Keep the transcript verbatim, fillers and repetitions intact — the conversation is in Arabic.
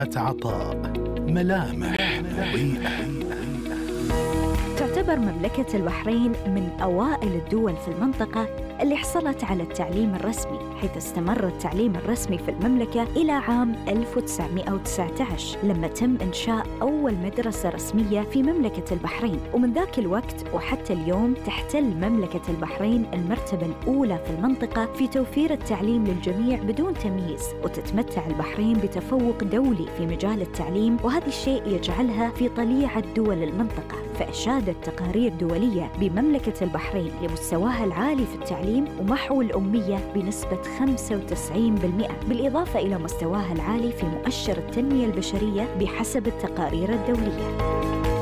عطاء ملامح مضيئة. تعتبر مملكة البحرين من أوائل الدول في المنطقة اللي حصلت على التعليم الرسمي، حيث استمر التعليم الرسمي في المملكة إلى عام ألف وتسعمائة وتسعة عشر لما تم إنشاء أول مدرسة رسمية في مملكة البحرين. ومن ذاك الوقت وحتى اليوم تحتل مملكة البحرين المرتبة الأولى في المنطقة في توفير التعليم للجميع بدون تمييز، وتتمتع البحرين بتفوق دولي في مجال التعليم، وهذا الشيء يجعلها في طليعة دول المنطقة. فأشادت تقارير دولية بمملكة البحرين لمستواها العالي في التعليم ومحو الأمية بنسبة خمسة وتسعين بالمئة، بالإضافة إلى مستواها العالي في مؤشر التنمية البشرية بحسب التقارير الدولية.